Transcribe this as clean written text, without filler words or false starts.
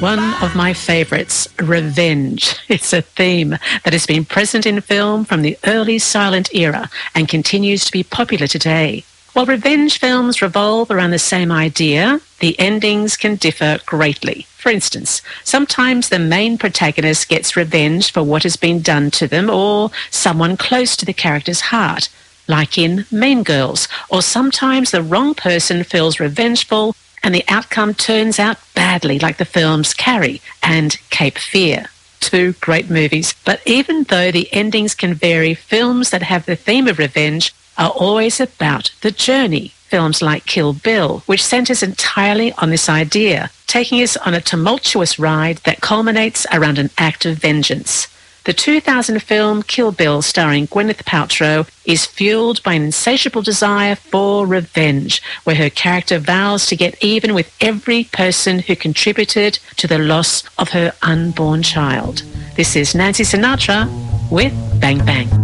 One of my favourites, revenge. It's a theme that has been present in film from the early silent era and continues to be popular today. While revenge films revolve around the same idea, the endings can differ greatly. For instance, sometimes the main protagonist gets revenge for what has been done to them or someone close to the character's heart, like in Mean Girls, or sometimes the wrong person feels revengeful and the outcome turns out badly, like the films Carrie and Cape Fear. Two great movies. But even though the endings can vary, films that have the theme of revenge are always about the journey. Films like Kill Bill, which centres entirely on this idea, taking us on a tumultuous ride that culminates around an act of vengeance. The 2000 film Kill Bill, starring Gwyneth Paltrow, is fueled by an insatiable desire for revenge, where her character vows to get even with every person who contributed to the loss of her unborn child. This is Nancy Sinatra with Bang Bang.